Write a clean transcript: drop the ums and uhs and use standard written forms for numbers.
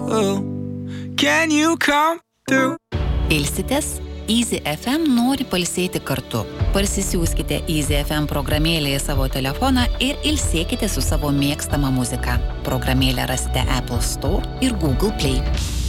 Can you come through? Ilsitės? Easy FM nori pailsėti kartu. Parsisiųskite Easy FM programėlę į savo telefoną ir ilsėkite su savo mėgstama muzika. Programėlę rasite Apple Store ir Google Play.